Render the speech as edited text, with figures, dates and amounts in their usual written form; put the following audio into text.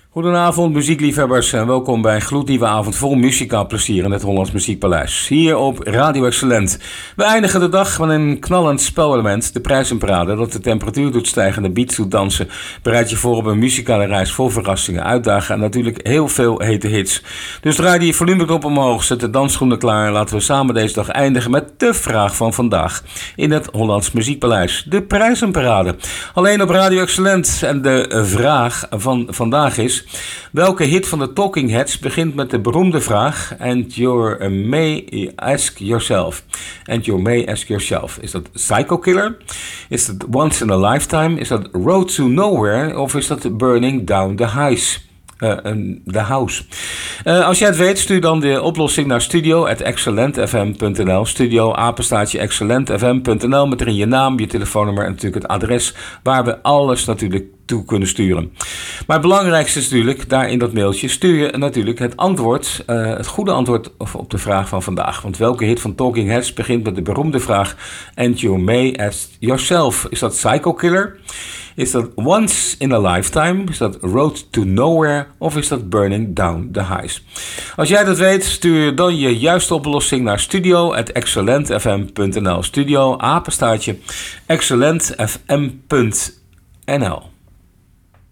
Goedenavond muziekliefhebbers en welkom bij een gloednieuwe avond vol muzikaal plezier in het Hollands Muziekpaleis. Hier op Radio Excellent. We eindigen de dag met een knallend spelelement, de prijzenparade, dat de temperatuur doet stijgen en de beat doet dansen. Bereid je voor op een muzikale reis vol verrassingen, uitdagen en natuurlijk heel veel hete hits. Dus draai die volumeknop omhoog, zet de dansschoenen klaar en laten we samen deze dag eindigen met de vraag van vandaag in het Hollands Muziekpaleis. De prijzenparade. Alleen op Radio Excellent en de vraag van vandaag is: welke hit van de Talking Heads begint met de beroemde vraag And you may ask yourself? And you may ask yourself. Is dat Psycho Killer? Is dat Once in a Lifetime? Is dat Road to Nowhere? Of is dat Burning Down the House? Als jij het weet, stuur dan de oplossing naar studio@excellentfm.nl. Studio@excellentfm.nl met erin je naam, je telefoonnummer en natuurlijk het adres waar we alles natuurlijk toe kunnen sturen. Maar het belangrijkste is natuurlijk, daar in dat mailtje stuur je natuurlijk het antwoord, het goede antwoord op de vraag van vandaag. Want welke hit van Talking Heads begint met de beroemde vraag And you may ask yourself? Is dat Psycho Killer? Is dat Once in a Lifetime? Is dat Road to Nowhere? Of is dat Burning Down the House? Als jij dat weet, stuur dan je juiste oplossing naar studio@excellentfm.nl. Studio, excellentfm.nl.